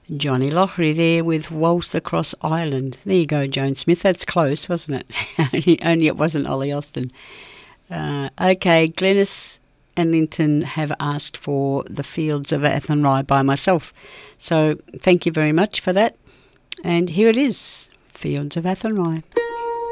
Johnny Loughrey there with Waltz Across Ireland. There you go, Joan Smith. That's close, wasn't it? Only it wasn't Ollie Austin. Okay, Glenys and Linton have asked for The Fields of Athenry by myself. So thank you very much for that. And here it is, Fields of Athenry.